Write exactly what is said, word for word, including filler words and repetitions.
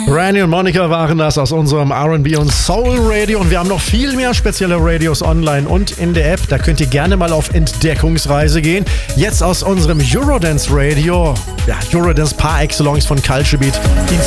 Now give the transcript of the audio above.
Brandy und Monica waren das aus unserem R and B und Soul Radio und wir haben noch viel mehr spezielle Radios online und in der App. Da könnt ihr gerne mal auf Entdeckungsreise gehen. Jetzt aus unserem Eurodance Radio, ja, Eurodance par excellence von Culture Beat.